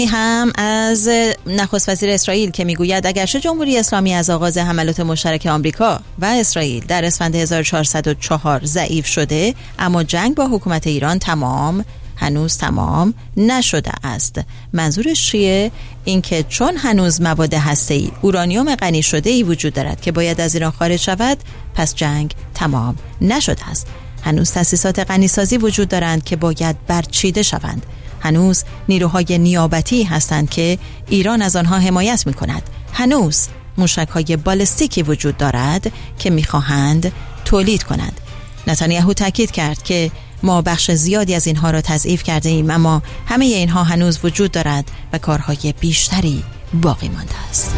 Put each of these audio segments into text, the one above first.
هم از نخست وزیر اسرائیل که میگوید اگرچه جمهوری اسلامی از آغاز حملات مشترک آمریکا و اسرائیل در اسفند 1404 ضعیف شده، اما جنگ با حکومت ایران هنوز تمام نشده است. منظورش چیه؟ اینکه چون هنوز مواد هسته‌ای اورانیوم غنی شده‌ای وجود دارد که باید از ایران خارج شود، پس جنگ تمام نشده است. هنوز تأسیسات غنیسازی وجود دارند که باید برچیده شوند. هنوز نیروهای نیابتی هستند که ایران از آنها حمایت می‌کند. هنوز موشک‌های بالستیکی وجود دارد که می‌خواهند تولید کنند. نتانیاهو تاکید کرد که ما بخش زیادی از اینها را تضعیف کرده ایم، اما همه اینها هنوز وجود دارد و کارهای بیشتری باقی مانده است.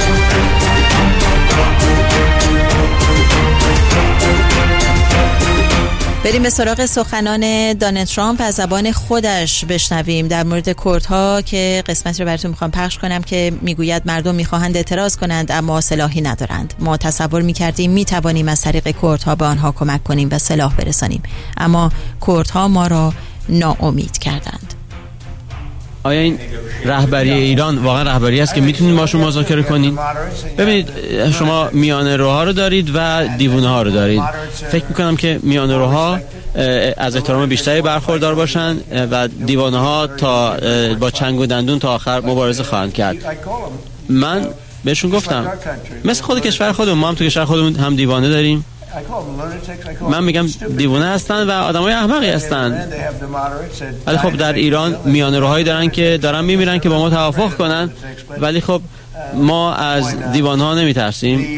بریم به سراغ سخنان دونالد ترامپ از زبان خودش بشنویم در مورد کردها که قسمت رو براتون میخوام پخش کنم که میگوید مردم میخواهند اعتراض کنند اما سلاحی ندارند. ما تصور میکردیم میتوانیم از طریق کردها به آنها کمک کنیم و سلاح برسانیم، اما کردها ما را ناامید کردند. آیا این رهبری ایران واقعا رهبری است که میتونید باشون مذاکره کنید؟ ببینید، شما میانه روها رو دارید و دیوونه ها رو دارید. فکر میکنم که میانه روها از احترام بیشتری برخوردار باشن و دیوانه ها تا با چنگ و دندون تا آخر مبارزه خواهند کرد. من بهشون گفتم مثل خود کشور خودمون، ما هم تو کشور خودمون هم دیوانه داریم. من میگم دیوانه هستن و آدمای احمقی هستن، ولی خب در ایران میانه روهایی دارن که دارن میمیرن که با ما توافق کنن، ولی خب ما از دیوانه ها نمیترسیم.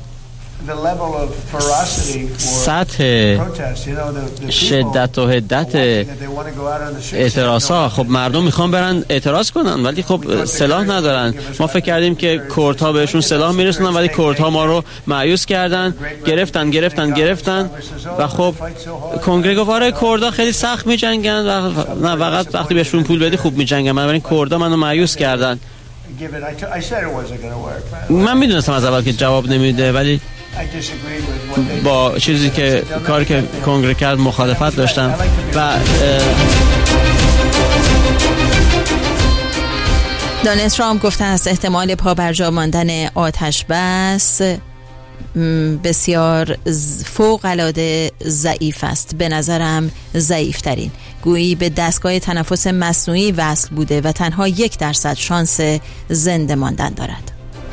سطح شدت و حدت اعتراضها، خب مردم میخوان برن اعتراض کنن ولی خب سلاح ندارن. ما فکر کردیم که کردها بهشون سلاح میرسونن ولی کردها ما رو مایوس کردن، گرفتن و خب کنگره گفت آره کردها خیلی سخت میجنگن و نه فقط وقتی بهشون پول بدی خوب میجنگن. بنابراین کردها منو مایوس کردن. من میدونستم از اول که جواب نمیده، ولی با چیزی که کاری که کنگره کرد مخالفت داشتم. و دونالد ترامپ گفته است احتمال پابرجا ماندن آتش بس بسیار فوق‌العاده ضعیف است، به نظرم ضعیف‌ترین. گویی به دستگاه تنفس مصنوعی وصل بوده و تنها 1% شانس زنده ماندن دارد.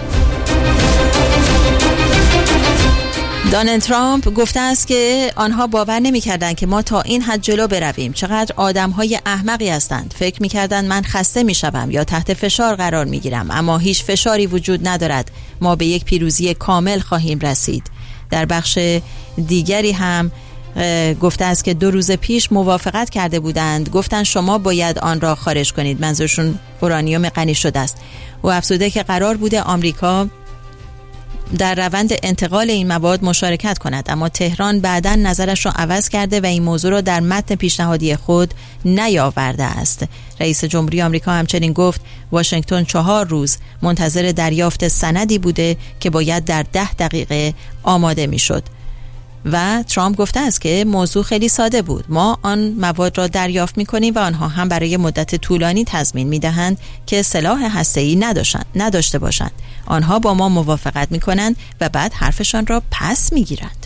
دونالد ترامپ گفته است که آنها باور نمی‌کردند که ما تا این حد جلو برویم. چقدر آدم‌های احمقی هستند. فکر می‌کردند من خسته می‌شوم یا تحت فشار قرار می‌گیرم، اما هیچ فشاری وجود ندارد. ما به یک پیروزی کامل خواهیم رسید. در بخش دیگری هم گفته است که 2 روز پیش موافقت کرده بودند، گفتند شما باید آن را خارج کنید. منظورشون اورانیوم غنی شده است. و افزوده که قرار بوده آمریکا در روند انتقال این مواد مشارکت کند، اما تهران بعداً نظرش را عوض کرده و این موضوع را در متن پیشنهادی خود نیاورده است. رئیس جمهوری آمریکا همچنین گفت واشنگتن 4 روز منتظر دریافت سندی بوده که باید در 10 دقیقه آماده میشد. و ترامپ گفته است که موضوع خیلی ساده بود. ما آن مواد را دریافت می‌کنیم و آنها هم برای مدت طولانی تضمین می‌دهند که سلاح هسته‌ای نداشته باشند. آنها با ما موافقت می‌کنند و بعد حرفشان را پس می‌گیرند.